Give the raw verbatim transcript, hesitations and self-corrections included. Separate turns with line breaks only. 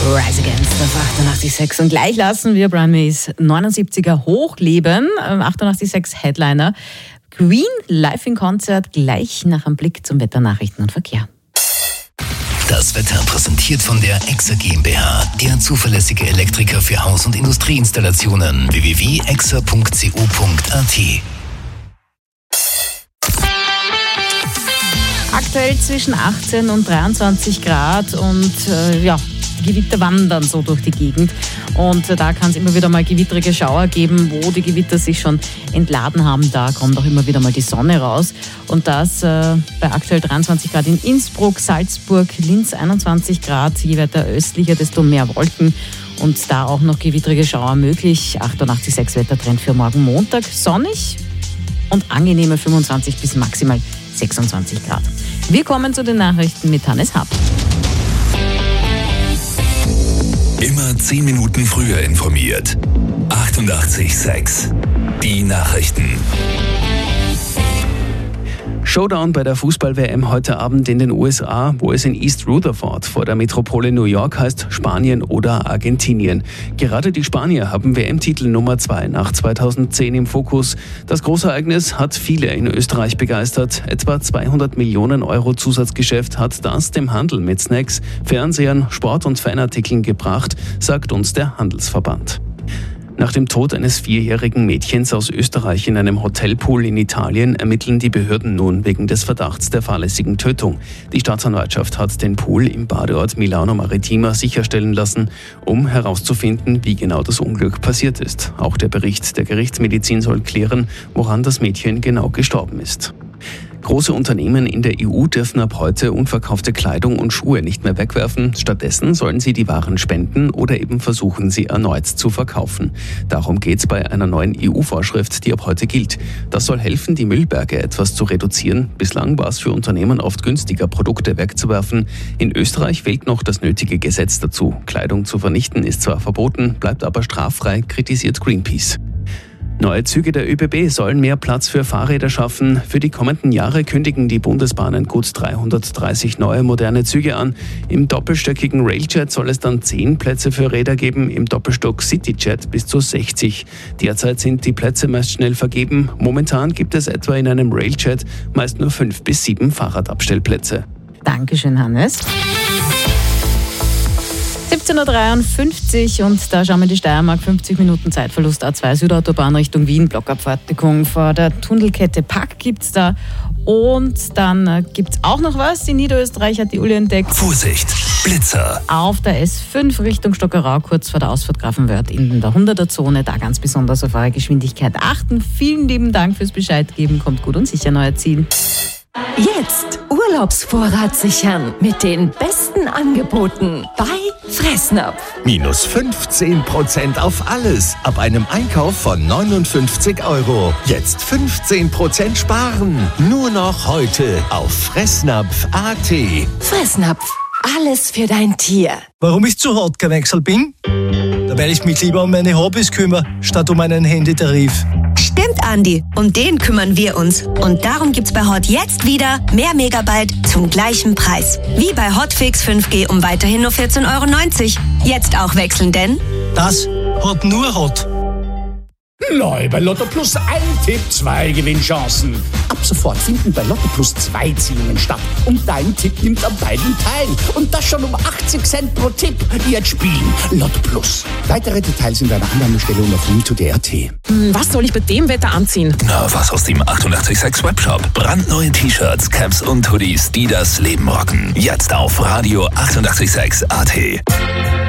Rise Against auf achtundachtzig Komma sechs. Und gleich lassen wir Brian Mays neunundsiebziger hochleben. achtundachtzig Komma sechs Headliner. Queen live in Konzert, gleich nach einem Blick zum Wetter, Nachrichten und Verkehr.
Das Wetter präsentiert von der Exa GmbH, der zuverlässige Elektriker für Haus- und Industrieinstallationen. w w w punkt exa punkt co punkt a t.
Aktuell zwischen achtzehn und dreiundzwanzig Grad und äh, ja, die Gewitter wandern so durch die Gegend. Und äh, da kann es immer wieder mal gewittrige Schauer geben, wo die Gewitter sich schon entladen haben. Da kommt auch immer wieder mal die Sonne raus. Und das äh, bei aktuell dreiundzwanzig Grad in Innsbruck, Salzburg, Linz einundzwanzig Grad. Je weiter östlicher, desto mehr Wolken. Und da auch noch gewittrige Schauer möglich. achtundachtzig Komma sechs Wettertrend für morgen Montag. Sonnig und angenehme fünfundzwanzig bis maximal sechsundzwanzig Grad. Wir kommen zu den Nachrichten mit Hannes Happ.
Immer zehn Minuten früher informiert. achtundachtzig Komma sechs. Die Nachrichten.
Showdown bei der Fußball-W M heute Abend in den U S A, wo es in East Rutherford vor der Metropole New York heißt, Spanien oder Argentinien. Gerade die Spanier haben W M-Titel Nummer zwei nach zweitausendzehn im Fokus. Das Großereignis hat viele in Österreich begeistert. Etwa zweihundert Millionen Euro Zusatzgeschäft hat das dem Handel mit Snacks, Fernsehern, Sport- und Fanartikeln gebracht, sagt uns der Handelsverband. Nach dem Tod eines vierjährigen Mädchens aus Österreich in einem Hotelpool in Italien ermitteln die Behörden nun wegen des Verdachts der fahrlässigen Tötung. Die Staatsanwaltschaft hat den Pool im Badeort Milano Maritima sicherstellen lassen, um herauszufinden, wie genau das Unglück passiert ist. Auch der Bericht der Gerichtsmedizin soll klären, woran das Mädchen genau gestorben ist. Große Unternehmen in der E U dürfen ab heute unverkaufte Kleidung und Schuhe nicht mehr wegwerfen. Stattdessen sollen sie die Waren spenden oder eben versuchen, sie erneut zu verkaufen. Darum geht's bei einer neuen E U-Vorschrift, die ab heute gilt. Das soll helfen, die Müllberge etwas zu reduzieren. Bislang war es für Unternehmen oft günstiger, Produkte wegzuwerfen. In Österreich fehlt noch das nötige Gesetz dazu. Kleidung zu vernichten ist zwar verboten, bleibt aber straffrei, kritisiert Greenpeace. Neue Züge der ÖBB sollen mehr Platz für Fahrräder schaffen. Für die kommenden Jahre kündigen die Bundesbahnen gut dreihundertdreißig neue moderne Züge an. Im doppelstöckigen Railjet soll es dann zehn Plätze für Räder geben, im Doppelstock Cityjet bis zu sechzig. Derzeit sind die Plätze meist schnell vergeben. Momentan gibt es etwa in einem Railjet meist nur fünf bis sieben Fahrradabstellplätze.
Dankeschön, Hannes. siebzehn Uhr dreiundfünfzig und da schauen wir die Steiermark. fünfzig Minuten Zeitverlust, A zwei Südautobahn Richtung Wien, Blockabfertigung vor der Tunnelkette Pack gibt's da. Und dann äh, gibt's auch noch was. In Niederösterreich hat die Uli entdeckt.
Vorsicht, Blitzer.
Auf der S fünf Richtung Stockerau, kurz vor der Ausfahrt Grafenwörth in der hunderter-Zone. Da ganz besonders auf eure Geschwindigkeit achten. Vielen lieben Dank fürs Bescheid geben. Kommt gut und sicher neu erzielen.
Jetzt Urlaubsvorrat sichern mit den besten Angeboten bei Fressnapf.
Minus fünfzehn Prozent auf alles ab einem Einkauf von neunundfünfzig Euro. Jetzt fünfzehn Prozent sparen. Nur noch heute auf fressnapf punkt a t.
Fressnapf, alles für dein Tier.
Warum ich zu hart gewechselt bin? Da weil ich mich lieber um meine Hobbys kümmere, statt um einen Handytarif.
Stimmt, Andi. Um den kümmern wir uns. Und darum gibt's bei Hot jetzt wieder mehr Megabyte zum gleichen Preis. Wie bei Hotfix fünf G um weiterhin nur vierzehn Euro neunzig. Jetzt auch wechseln, denn
Das hat nur Hot.
Neu bei Lotto Plus ein Tipp, zwei Gewinnchancen. Ab sofort finden bei Lotto Plus zwei Ziehungen statt. Und dein Tipp nimmt an beiden teil. Und das schon um achtzig Cent pro Tipp. Jetzt spielen Lotto Plus. Weitere Details in deiner Annahmestelle und auf win punkt d punkt a t.
Was soll ich bei dem Wetter anziehen?
Na, was aus dem achtundachtzig Komma sechs Webshop. Brandneue T-Shirts, Caps und Hoodies, die das Leben rocken. Jetzt auf Radio achtundachtzig Komma sechs A T.